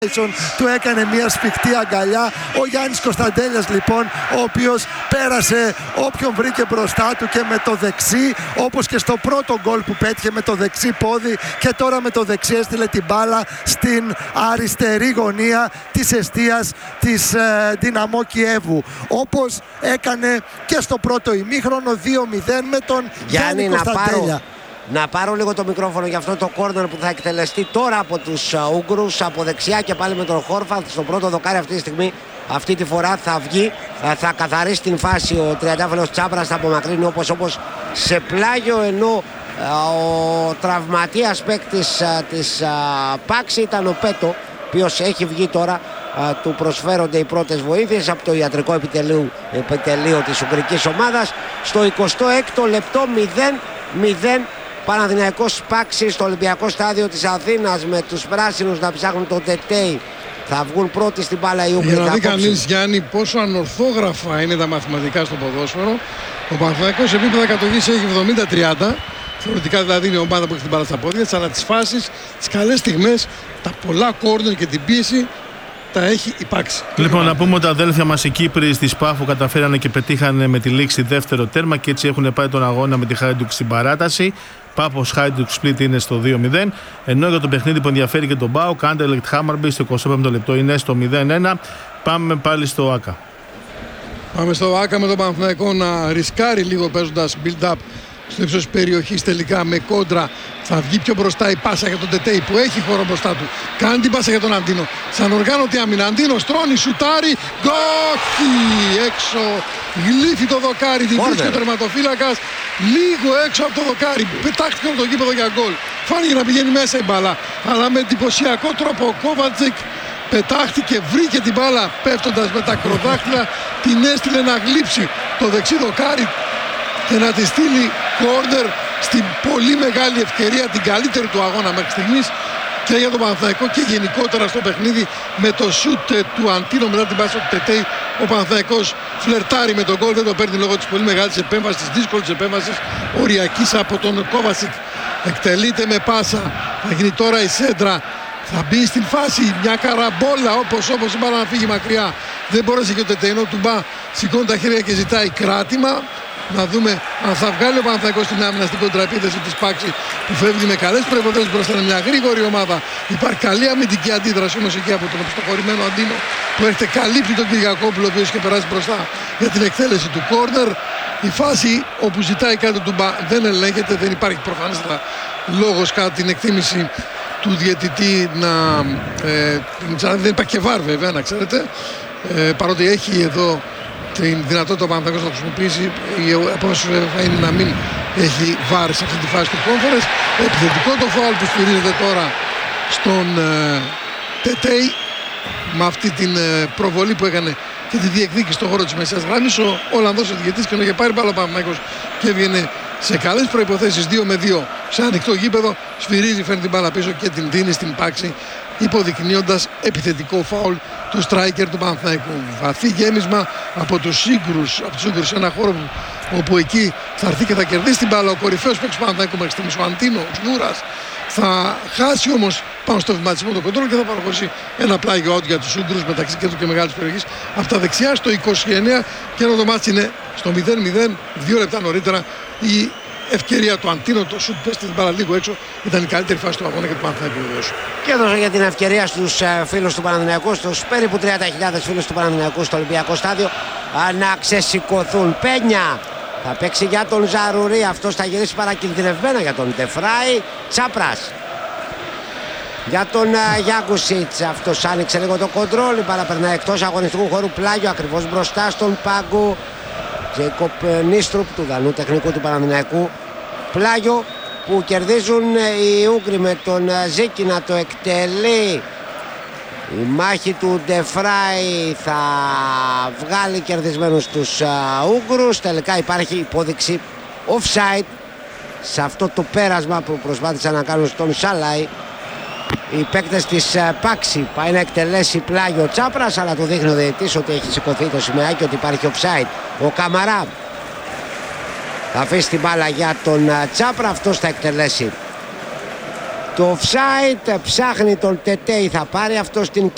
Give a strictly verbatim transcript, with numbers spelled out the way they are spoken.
του έκανε μια σφιχτή αγκαλιά. Ο Γιάννης Κωνσταντέλιας λοιπόν, ο οποίος πέρασε όποιον βρήκε μπροστά του και με το δεξί, όπως και στο πρώτο γκολ που πέτυχε με το δεξί πόδι, και τώρα με το δεξί έστειλε την μπάλα στην αριστερή γωνία της εστίας της ε, Δυναμό Κιέβου, όπως έκανε και στο πρώτο ημίχρονο. Δύο μηδέν με τον Γιάννη, Γιάννη Κωνσταντέλια. Να πάρω λίγο το μικρόφωνο για αυτό το κόρνερ που θα εκτελεστεί τώρα από τους uh, Ούγγρους από δεξιά και πάλι με τον Χόρφαθ στο πρώτο δοκάρι. Αυτή τη στιγμή, αυτή τη φορά θα βγει, uh, θα καθαρίσει την φάση ο τριαντάφυλλος Τσάπρας, θα απομακρύνει όπως όπως σε πλάγιο, ενώ uh, ο τραυματίας παίκτης uh, της uh, Πάξη ήταν ο Πέτο, ο οποίος έχει βγει τώρα. Uh, του προσφέρονται οι πρώτες βοήθειες από το ιατρικό επιτελείο, επιτελείο της Ουγγρικής ομάδας. Στο εικοστό έκτο λεπτό, μηδέν μηδέν Παναθηναϊκός Πάξη στο Ολυμπιακό Στάδιο της Αθήνας, με τους πράσινους να ψάχνουν τον Τετέι. Θα βγουν πρώτοι στην μπάλα οι Ούγγροι. Για να δει κανείς, Γιάννη, πόσο ανορθόγραφα είναι τα μαθηματικά στο ποδόσφαιρο. Ο Παναθηναϊκός σε επίπεδα κατοχής έχει εβδομήντα τριάντα. Θεωρητικά δηλαδή είναι η ομάδα που έχει την μπάλα στα πόδια της, αλλά τις φάσεις, τις καλές στιγμές, τα πολλά κόρνερ και την πίεση τα έχει υπάρξει. Λοιπόν, να πούμε ότι τα αδέλφια μας οι Κύπροι στη Σπάφο καταφέρανε και πετύχανε με τη λήξη δεύτερο τέρμα και έτσι έχουν πάει τον αγώνα με τη Χάιντουκ στην παράταση. Πάπος Χάιντουκ Σπλίτ είναι στο δύο μηδέν. Ενώ για το παιχνίδι που ενδιαφέρει και τον Μπάουκ, Άντερλεκτ Χάμαρμπι στο εικοστό πέμπτο λεπτό είναι στο μηδέν ένα. Πάμε πάλι στο ΆΚΑ. Πάμε στο ΆΚΑ με τον Παναθηναϊκό να ρισκάρει λίγο παίζοντας build-up στο ύψος περιοχής, τελικά με κόντρα. Θα βγει πιο μπροστά η πάσα για τον Τετέι που έχει χώρο μπροστά του. Κάνει την πάσα για τον Αντίνο. Σαν οργάνωτη άμυνα. Αντίνο στρώνει, σουτάρει. Όχι! Έξω. Γλύφει το δοκάρι. Τη βρίσκει ο τερματοφύλακας. Λίγο έξω από το δοκάρι. Πετάχτηκε από το γήπεδο για γκολ. Φάνηκε να πηγαίνει μέσα η μπάλα. Αλλά με εντυπωσιακό τρόπο ο Κόβατσικ πετάχτηκε, βρήκε την μπάλα πέφτοντας με τα ακροδάχτυλα. Την έστειλε να γλύψει το δεξί δοκάρι και να τη στείλει κόρνερ στην πολύ μεγάλη ευκαιρία, την καλύτερη του αγώνα μέχρι στιγμής και για τον Παναθηναϊκό και γενικότερα στο παιχνίδι, με το σούτ του Αντίνο μετά την πάσα του Τετέι. Ο Παναθηναϊκός φλερτάρει με τον γκολ, δεν το παίρνει λόγω της πολύ μεγάλης επέμβασης, της δύσκολης επέμβασης οριακής από τον Κόβατσικ. Εκτελείται με πάσα, θα γίνει τώρα η σέντρα, θα μπει στην φάση, μια καραμπόλα όπως όπως η μπάλα να φύγει μακριά. Δεν μπόρεσε και ο Τετέι, ενώ του Μπα σηκώνει τα χέρια και ζητάει κράτημα. Να δούμε αν θα βγάλει ο Παναθηναϊκός στην άμυνα στην κοντραεπίθεση της Πάξη που φεύγει με καλές προϋποθέσεις μπροστά. Είναι μια γρήγορη ομάδα. Υπάρχει καλή αμυντική αντίδραση όμως εκεί από τον επιστοχωρημένο Αντίνο που έχετε καλύπτει τον Κυριακόπουλο, ο οποίος είχε περάσει μπροστά για την εκτέλεση του κόρνερ. Η φάση όπου ζητάει κάτι του Μπα δεν ελέγχεται, δεν υπάρχει προφανέστατα λόγος κατά την εκτίμηση του διαιτητή να. Ε, δεν υπάρχει και βάρ βέβαια, να ξέρετε. Ε, παρότι έχει εδώ την δυνατότητα ο Παναθηναϊκός να το χρησιμοποιήσει, η απόφαση θα είναι να μην έχει βάρη σε αυτή τη φάση του conference. Επιθετικό το φάουλ που στηρίζεται τώρα στον ε, Τετέι με αυτή την ε, προβολή που έκανε και τη διεκδίκηση στον χώρο της μεσαίας γραμμής. Ο Ολλανδός οδηγητής και ενώ είχε πάρει μπάλα ο Παναθηναϊκός και έβγαινε σε καλές προϋποθέσεις δύο με δύο σε ανοιχτό γήπεδο, σφυρίζει, φέρνει την μπάλα πίσω και την δίνει στην Πάξη, υποδεικνύοντας επιθετικό φάουλ του στράικερ του Παναθηναϊκού. Βαθύ γέμισμα από τους Ούγγρους, από τους Ούγγρους σε ένα χώρο που, όπου εκεί θα έρθει και θα κερδίσει την μπάλα ο κορυφαίος παίκτης του Παναθηναϊκού μέχρι στιγμής, ο Αντίνο, ο Σμούρας. Θα χάσει όμως πάνω στο βηματισμό το κοντρόλ και θα παραχωρήσει ένα πλάγιο out για τους Ούγγρους μεταξύ κέντρου και μεγάλης περιοχής από τα δεξιά στο είκοσι εννέα, και ενώ το μάτς είναι στο μηδέν μηδέν, δύο λεπτά νωρίτερα η ευκαιρία του Αντίνο, το σουτ πέστη την μπάλα λίγο έξω, ήταν η καλύτερη φάση του αγώνα για τον Παναθηναϊκό. Και έδωσε για την ευκαιρία στους uh, φίλους του Παναθηναϊκού, στους περίπου τριάντα χιλιάδες φίλους του Παναθηναϊκού στο Ολυμπιακό Στάδιο, uh, να ξεσηκωθούν. Πένια θα παίξει για τον Ζαρουρί, αυτός θα γυρίσει παρακινδυνευμένα για τον Ντεφράι. Τσάπρας για τον uh, Γιάκουσιτς, αυτός άνοιξε λίγο το κοντρόλ, η μπάλα περνάει εκτός αγωνιστικού χώρου, πλάγιο ακριβώς μπροστά στον πάγκο. Τζέικοπ Νίστρουπ του Δανού τεχνικού του Παναθηναϊκού. Πλάγιο που κερδίζουν οι Ούγγροι με τον Ζίκη να το εκτελεί. Η μάχη του Ντεφράι θα βγάλει κερδισμένους τους Ούγγρους. Τελικά υπάρχει υπόδειξη offside σε αυτό το πέρασμα που προσπάθησαν να κάνουν στον Σάλαϊ οι παίκτες της Πάξη. Πάει να εκτελέσει πλάγιο Τσάπρας, αλλά του δείχνει ο διαιτητής ότι έχει σηκωθεί το σημαίακι, ότι υπάρχει offside. Ο Καμαρά θα αφήσει την μπάλα για τον Τσάπρα, αυτός θα εκτελέσει το offside. Ψάχνει τον Τετέι, θα πάρει αυτός την